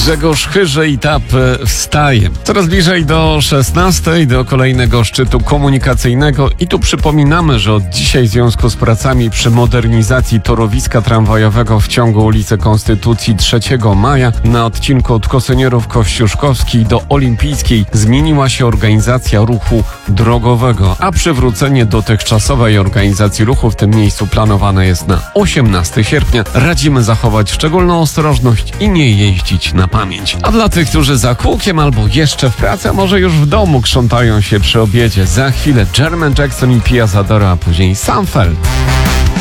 Grzegorz Chyże i TAP wstaje. Coraz bliżej do 16, do kolejnego szczytu komunikacyjnego i tu przypominamy, że od dzisiaj w związku z pracami przy modernizacji torowiska tramwajowego w ciągu ulicy Konstytucji 3 maja na odcinku od Kosynierów-Kościuszkowskiej do Olimpijskiej zmieniła się organizacja ruchu drogowego, a przywrócenie dotychczasowej organizacji ruchu w tym miejscu planowane jest na 18 sierpnia. Radzimy zachować szczególną ostrożność i nie jeździć na pamięć. A dla tych, którzy za kółkiem albo jeszcze w pracy, a może już w domu krzątają się przy obiedzie, za chwilę Jermaine Jackson i Pia Zadora, a później Sam Feld.